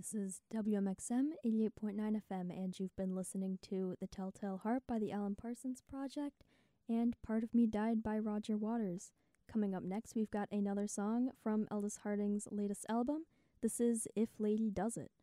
This is WMXM 88.9 FM, and you've been listening to The Telltale Heart by the Alan Parsons Project and Part of Me Died by Roger Waters. Coming up next, we've got another song from Aldous Harding's latest album. This is If Lady Does It.